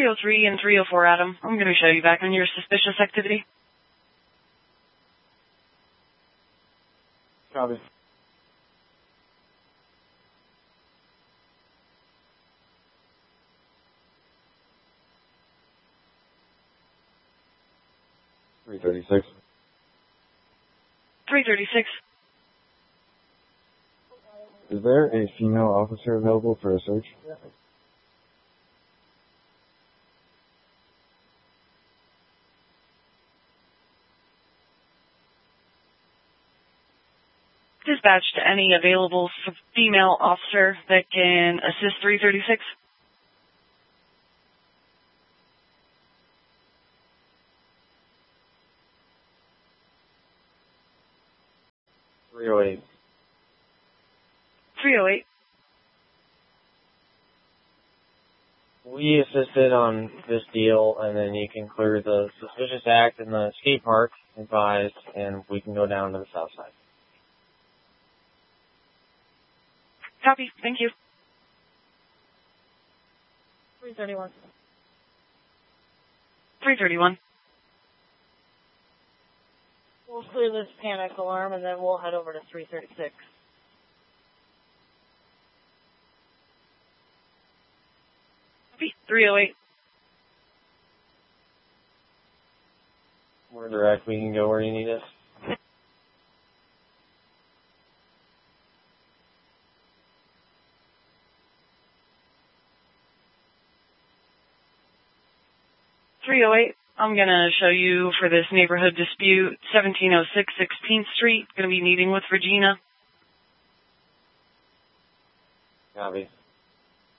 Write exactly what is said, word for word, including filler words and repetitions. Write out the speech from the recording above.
three oh three and three oh four, Adam. I'm going to show you back on your suspicious activity. Copy. three thirty-six. three thirty-six. Is there a female officer available for a search? Yeah. Dispatch to any available female officer that can assist three thirty-six. three oh eight. three oh eight. We assisted on this deal, and then you can clear the suspicious act in the skate park, advised, and we can go down to the south side. Copy. Thank you. three thirty-one. three thirty-one. We'll clear this panic alarm, and then we'll head over to three thirty-six. Copy. three oh eight. We're direct. We can go where you need us. three oh eight. I'm going to show you for this neighborhood dispute, seventeen oh six sixteenth Street. Going to be meeting with Regina. Copy.